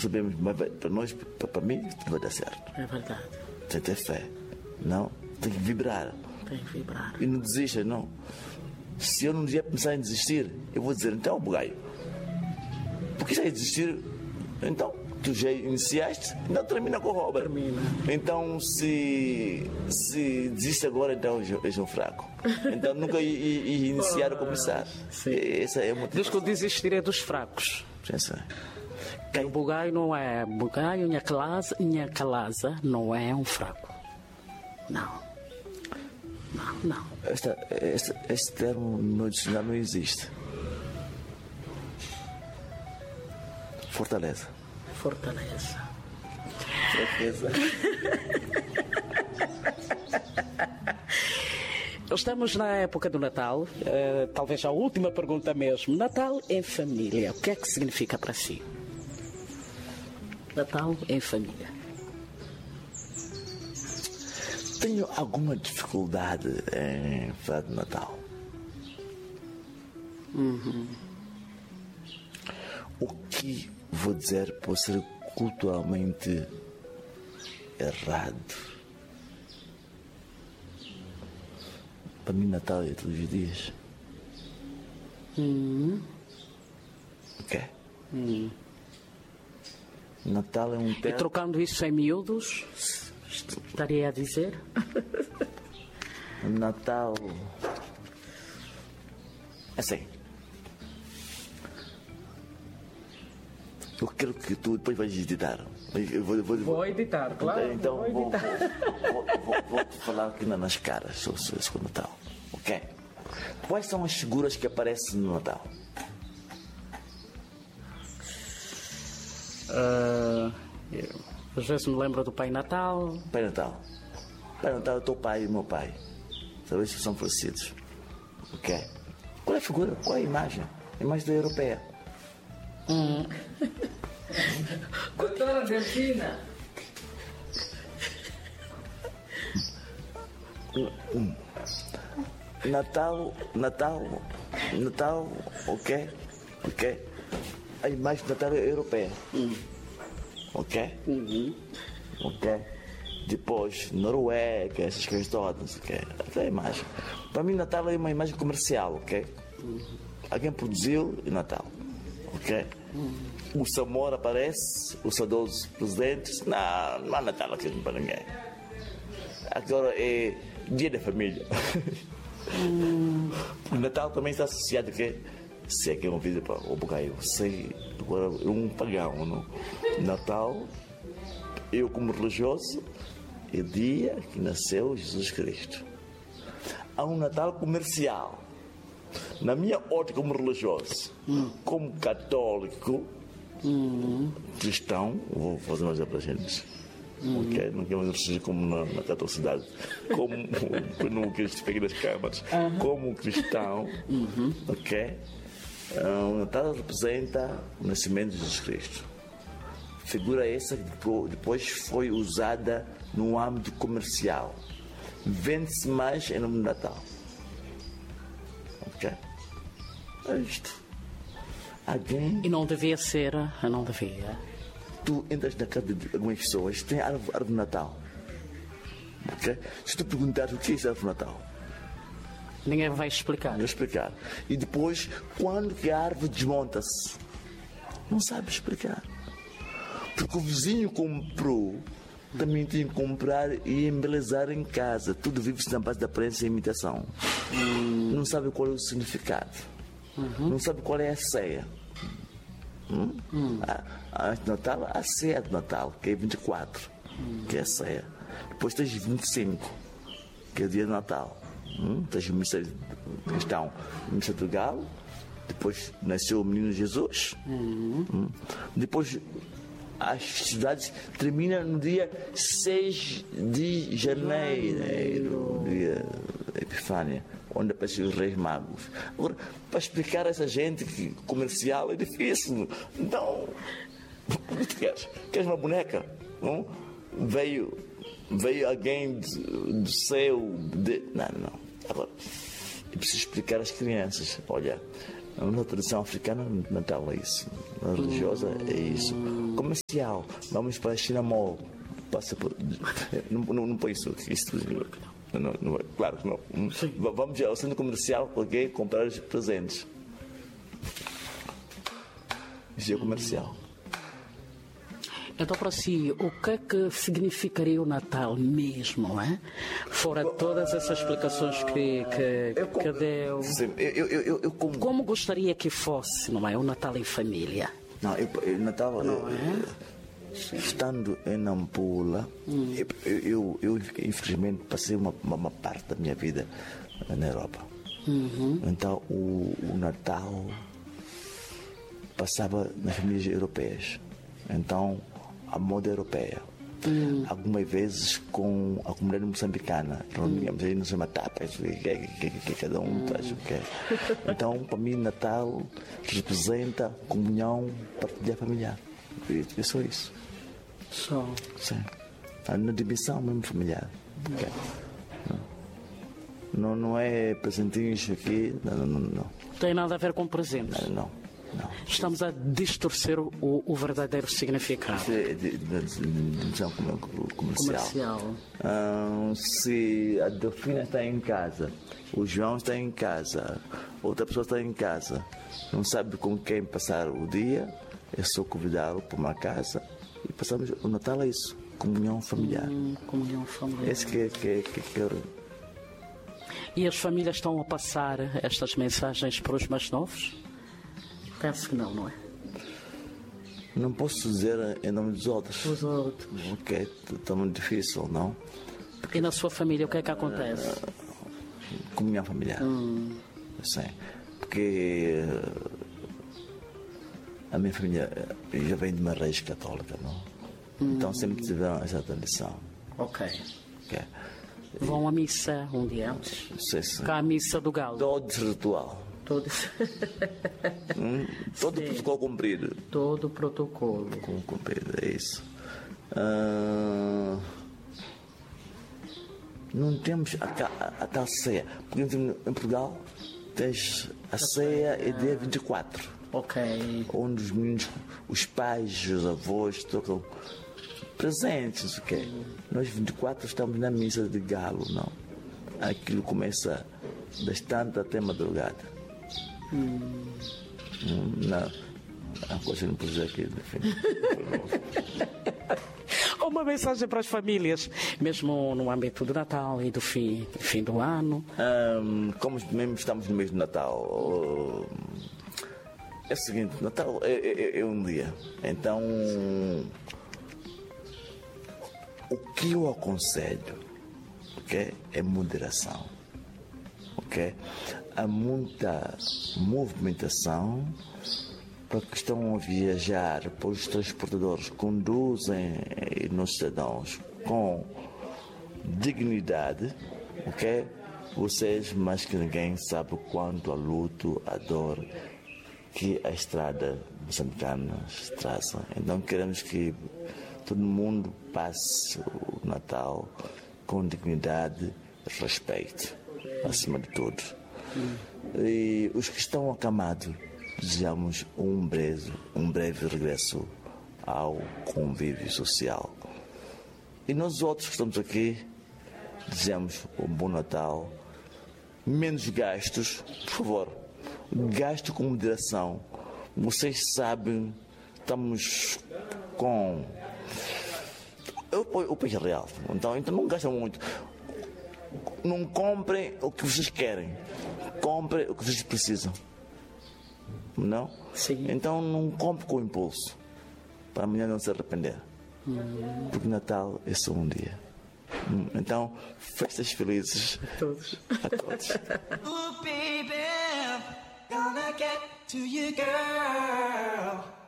sabemos, mas para nós, para mim, tudo vai dar certo. É verdade. Tem que ter fé. Não, tem que vibrar. Tem que vibrar. E não desista, não. Se eu num dia pensar em desistir, eu vou dizer, então, bugaio, porque já ia desistir, então, tu já iniciaste, então termina com o Robert. Termina. Então, se desiste agora, então és um fraco. Então, nunca ia iniciar ou começar. Sim. Essa é uma Diz que o desistir é dos fracos. pensa. O bugaio não é. Bugaio, minha casa não é um fraco. Não. Não. Este termo no dicionário não existe. Fortaleza. Fortaleza. Fraqueza. Estamos na época do Natal, talvez a última pergunta mesmo. Natal em família, o que é que significa para si? Natal em família. Tenho alguma dificuldade em falar de Natal. O que vou dizer pode ser culturalmente errado. Para mim, Natal é todos os dias. Ok? Natal é um E tempo. trocando isso em miúdos, estaria a dizer? Natal. Assim. Eu quero que tu depois vais editar. Eu Vou editar, claro. Então vou editar. vou-te falar aqui nas caras sobre o Natal. Ok? Quais são as figuras que aparecem no Natal? Às vezes me lembro do Pai Natal. Pai Natal. Pai Natal é o teu pai e o meu pai. Talvez são parecidos. Ok? Qual é a figura? Qual é a imagem? A imagem da europeia. Doutora Delfina. Natal, ok? A imagem de Natal é europeia. Ok? Ok? Depois, Noruega, essas coisas todas, ok? Essa é a imagem. Para mim, Natal é uma imagem comercial, ok? Alguém produziu e Natal, ok? O Samora aparece, o saudoso presidente. Não há Natal aqui para ninguém. Agora é dia da família. O Natal também está associado a quê? Se é que é uma vida para o bugaio. Sei, agora é um pagão, não? Natal, eu como religioso, é o dia que nasceu Jesus Cristo. Há um Natal comercial. Na minha ótica como religioso, como católico, cristão, vou fazer mais para a gente. Okay? Não queremos surgir como na catolicidade, como no que eles pegam nas câmaras, como cristão, ok? O Natal representa o nascimento de Jesus Cristo. Figura essa que depois foi usada no âmbito comercial. Vende-se mais em nome do Natal. Ok? É isto. Alguém. E não devia ser, não devia. Tu entras na casa de algumas pessoas, tem árvore de Natal. Ok? Se tu perguntares o que é essa árvore de Natal, Ninguém vai explicar. vou explicar. E depois, quando que a árvore desmonta-se, não sabe explicar. Porque o vizinho comprou, também tem que comprar e embelezar em casa. Tudo vive-se na base da aparência e imitação. Não sabe qual é o significado. Não sabe qual é a ceia. Antes do Natal, a ceia de Natal, que é 24, que é a ceia. Depois tens 25, que é o dia de Natal. Tens o mistério cristão, o mistério do galo. Depois nasceu o menino Jesus. Depois as festividades terminam no dia 6 de janeiro, dia da Epifânia, onde aparecem os Reis Magos. Agora, para explicar a essa gente que comercial é difícil. Então, o que tu queres? Queres uma boneca? Não? Veio alguém do céu. Não. Agora, eu preciso explicar às crianças: olha, A nossa tradição africana, Natal é isso. A religiosa é isso. Comercial, vamos para a China Mall. Passa por... não põe isso. Não, claro que não. Vamos ao centro comercial para comprar os presentes. Isso é comercial. Então, para si, o que é que significaria o Natal mesmo, não é? Fora todas essas explicações que deu. Sim, Como gostaria que fosse, não é? O Natal em família. Não, Natal, não é? Estando em Nampula, eu infelizmente passei uma parte da minha vida na Europa. Então o Natal passava nas famílias europeias. Então a moda europeia. Algumas vezes com a comunidade moçambicana, reunimos aí, não sei, tapas, que cada um traz o que é. Então, para mim, Natal representa comunhão, partilha familiar. É só isso. Só. Sim. Na dimensão mesmo familiar. Okay. Não é presentinhos aqui, não. Tem nada a ver com presentes? Não. Estamos a distorcer o verdadeiro significado. Dimensão comercial. Se a Delfina está em casa, o João está em casa, outra pessoa está em casa, não sabe com quem passar o dia, é só convidá-lo para uma casa e passamos o Natal. É isso, comunhão familiar. Comunhão familiar. Esse que quero. E as famílias estão a passar estas mensagens para os mais novos? Penso que não é? Não posso dizer em nome dos outros. Os outros. Ok, está muito difícil, não? E na sua família, o que é que acontece? Comunhão familiar. Sim. Porque a minha família já vem de uma raiz católica, não? Então sempre tiveram essa tradição. Ok. Vão à missa um dia antes? Sim. Cá a missa do galo. Todo ritual. Todo protocolo cumprido. Todo protocolo. Cumprido, é isso. Não temos a tal ceia. Porque em Portugal tens a ceia é dia 24. Ok. Onde os meninos, os pais, os avós trocam presentes. Okay? Nós 24 estamos na missa de galo, não? Aquilo começa das tantas até madrugada. Não, a coisa não precisa aqui. Uma mensagem para as famílias, mesmo no âmbito do Natal e do fim do ano. Como mesmo estamos no mês do Natal, é o seguinte: Natal é um dia. Então, o que eu aconselho, é moderação. Há muita movimentação para que estão a viajar, para os transportadores conduzem nos cidadãos com dignidade, Vocês, mais que ninguém, sabem quanto a luto, a dor que a estrada moçambicana traz. Então queremos que todo mundo passe o Natal com dignidade e respeito, acima de tudo. E os que estão acamados, desejamos um breve regresso ao convívio social. E nós outros que estamos aqui, desejamos um bom Natal, menos gastos, por favor, gasto com moderação. Vocês sabem, estamos com o país real, então não gastam muito. Não comprem o que vocês querem, comprem o que vocês precisam. Não? Sim. Então não compre com impulso, para amanhã não se arrepender. Porque Natal é só um dia. Então, festas felizes a todos. Ooh, baby, gonna get to you, girl.